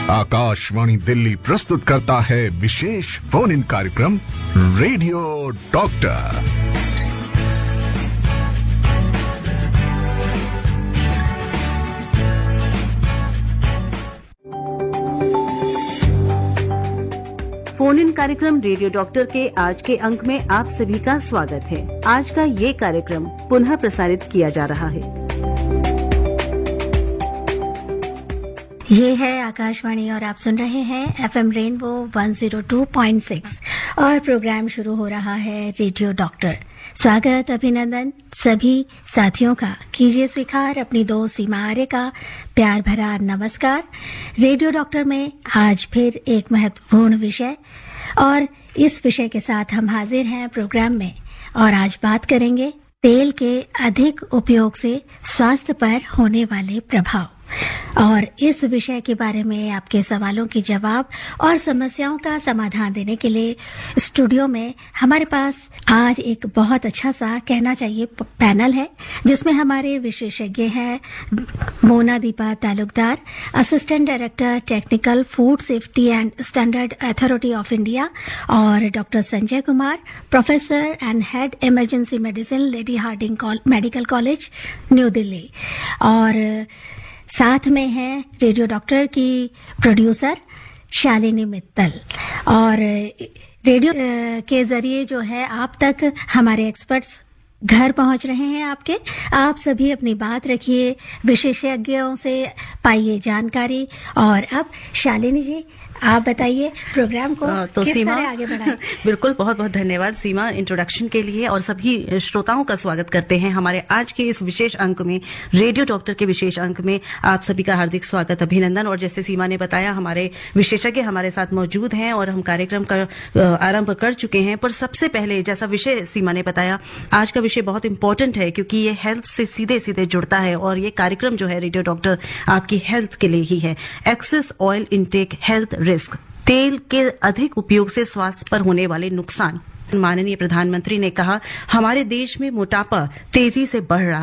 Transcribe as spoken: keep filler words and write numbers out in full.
आकाशवाणी दिल्ली प्रस्तुत करता है विशेष फोन इन कार्यक्रम रेडियो डॉक्टर। फोन इन कार्यक्रम रेडियो डॉक्टर के आज के अंक में आप सभी का स्वागत है। आज का ये कार्यक्रम पुनः प्रसारित किया जा रहा है। ये है आकाशवाणी और आप सुन रहे हैं FM rainbow one zero two point six और प्रोग्राम शुरू हो रहा है रेडियो डॉक्टर। स्वागत अभिनंदन सभी साथियों का कीजिए स्वीकार अपनी दोस्त सीमा आर्य का प्यार भरा नमस्कार। रेडियो डॉक्टर में आज फिर एक महत्वपूर्ण विषय और इस विषय के साथ हम हाजिर हैं प्रोग्राम में और आज बात करेंगे तेल के अधिक उपयोग से स्वास्थ्य पर होने वाले प्रभाव। और इस विषय के बारे में आपके सवालों के जवाब और समस्याओं का समाधान देने के लिए स्टूडियो में हमारे पास आज एक बहुत अच्छा सा कहना चाहिए पैनल है, जिसमें हमारे विशेषज्ञ हैं Mona Deepa Talukdar, assistant director technical food safety and standard authority of India, और doctor Sanjay Kumar, professor and head emergency medicine, lady Hardinge medical college, new Delhi. और साथ में है रेडियो डॉक्टर की प्रोड्यूसर शालिनी मित्तल। और रेडियो के जरिए जो है आप तक हमारे एक्सपर्ट्स घर पहुंच रहे हैं आपके। आप सभी अपनी बात रखिए, विशेषज्ञों से पाइए जानकारी। और अब शालिनी जी आप बताइए प्रोग्राम को तो किस सीमा तरह आगे बढ़ाएं। बिल्कुल, बहुत बहुत धन्यवाद सीमा इंट्रोडक्शन के लिए, और सभी श्रोताओं का स्वागत करते हैं हमारे आज के इस विशेष अंक में, रेडियो डॉक्टर के विशेष अंक में। आप सभी का हार्दिक स्वागत अभिनंदन। और जैसे सीमा ने बताया, हमारे विशेषज्ञ हमारे साथ मौजूद हैं और हम कार्यक्रम का आरंभ कर चुके हैं। पर सबसे पहले, जैसा विषय सीमा ने बताया, आज का विषय बहुत इंपॉर्टेंट है क्योंकि ये हेल्थ से सीधे सीधे जुड़ता है और ये कार्यक्रम जो है रेडियो डॉक्टर आपकी हेल्थ के लिए ही है। Excess oil intake health risk, तेल के अधिक उपयोग से स्वास्थ्य पर होने वाले नुकसान। माननीय प्रधानमंत्री ने कहा, हमारे देश में मोटापा तेजी से बढ़ रहा